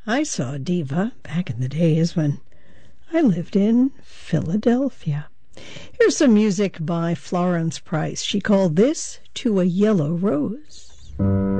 I saw Diva back in the days when I lived in Philadelphia. Here's some music by Florence Price. She called this "To a Yellow Rose."